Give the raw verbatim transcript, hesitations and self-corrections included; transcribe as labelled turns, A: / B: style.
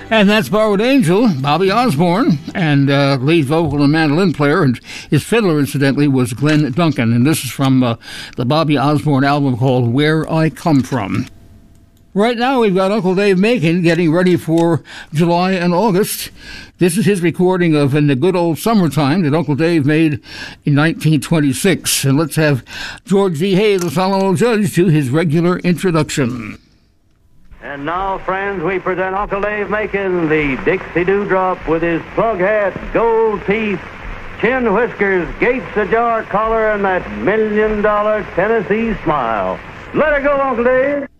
A: And that's Borrowed Angel, Bobby Osborne, and uh, lead vocal and mandolin player, and his fiddler, incidentally, was Glenn Duncan. And this is from uh, the Bobby Osborne album called Where I Come From. Right now, we've got Uncle Dave Macon getting ready for July and August. This is his recording of In the Good Old Summertime that Uncle Dave made in nineteen twenty-six. And let's have George V. Hay, the solemn old judge, to his regular introduction.
B: And now, friends, we present Uncle Dave Macon, the Dixie Dewdrop, with his plug hat, gold teeth, chin whiskers, Gates Ajar collar, and that million-dollar Tennessee smile. Let her go, Uncle Dave.